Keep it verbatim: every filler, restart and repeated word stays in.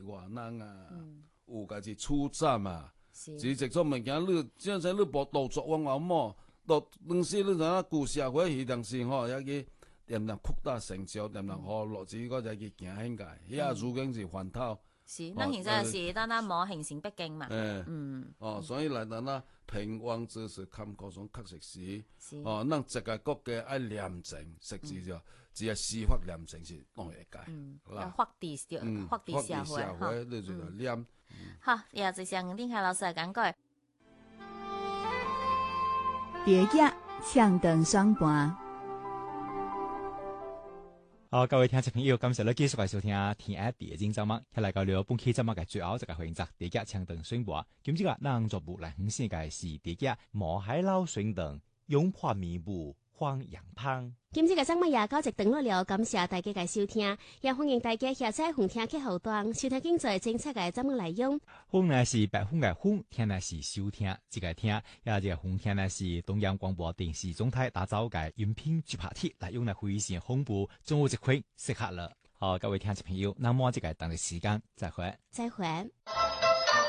外人啊， 嗯、 有家己处站啊， 是只是做物件你即阵你无动作往后么，到当时你知影旧社会迄当时吼，遐去点点扩大成就，点点好落子个再去行现界，遐如今是烦恼。 是，咱现在是单单冇形成畢竟嘛。 誒， 嗯， 哦，所以嚟講呢，平穩知識坎坷中確實是， 是哦，咱一個國家愛廉政，實際上只係司法廉政是當會解， 嗯，要啦， 發地着， 嗯， 發地社會社會你就係廉。 好，也就像丁凱老師講過， 蝶仔唱燈雙盤。 好，各位聽眾朋友，感謝你繼續嚟收聽《天下地經》節目，睇嚟到了本期節目嘅最後一個環節，蝶仔唱燈雙盤。今朝個咱做部嚟分享嘅是蝶仔毛海撈雙燈，擁破迷霧荒洋芳。 今朝嘅節目也到一段落了，感謝大家嘅收聽，也歡迎大家下載紅聽客戶端收聽精彩精彩嘅節目內容。 風呢是白風嘅風，聽呢是收聽，這個聽，也這個風聽呢是中央廣播電視總台打造嘅音頻直拍貼，來用來回線紅布，中午一塊適合了。好，各位聽眾朋友，那麼這個等嘅時間再會， 再會。